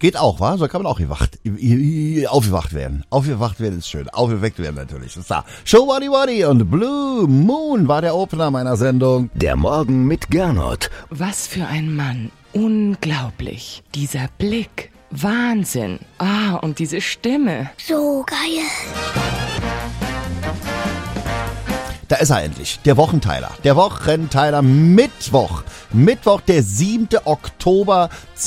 Geht auch, wa? So kann man auch aufgewacht werden. Aufgewacht werden ist schön. Aufgeweckt werden natürlich. Das ist da. Show Body Body und Blue Moon war der Opener meiner Sendung. Der Morgen mit Gernot. Was für ein Mann. Unglaublich. Dieser Blick. Wahnsinn. Und diese Stimme. So geil. Da ist er endlich, der Wochenteiler. Der Wochenteiler Mittwoch. Mittwoch, der 7. Oktober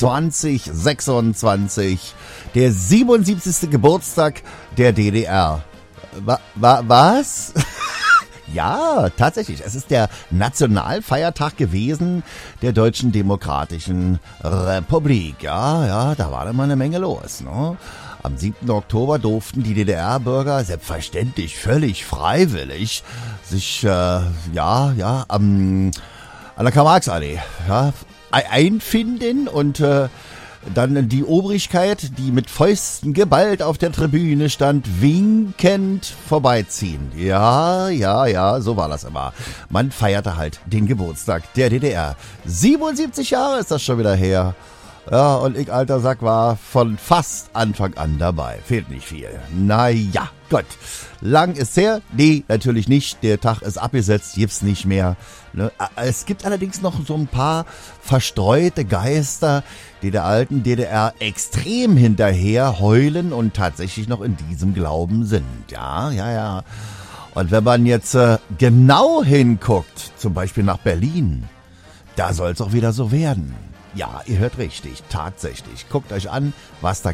2026. Der 77. Geburtstag der DDR. Was? Ja, tatsächlich. Es ist der Nationalfeiertag gewesen der Deutschen Demokratischen Republik. Ja, da war dann mal eine Menge los, ne? Am 7. Oktober durften die DDR-Bürger selbstverständlich völlig freiwillig sich an der Karl-Marx-Allee einfinden und dann die Obrigkeit, die mit Fäusten geballt auf der Tribüne stand, winkend vorbeiziehen. Ja, so war das immer. Man feierte halt den Geburtstag der DDR. 77 Jahre ist das schon wieder her. Ja, und ich, alter Sack, war von fast Anfang an dabei. Fehlt nicht viel. Naja, Gott. Lang ist her? Nee, natürlich nicht. Der Tag ist abgesetzt, gibt's nicht mehr. Ne? Es gibt allerdings noch so ein paar verstreute Geister, die der alten DDR extrem hinterher heulen und tatsächlich noch in diesem Glauben sind. Ja. Und wenn man jetzt genau hinguckt, zum Beispiel nach Berlin, da soll's auch wieder so werden. Ja, ihr hört richtig, tatsächlich. Guckt euch an, was da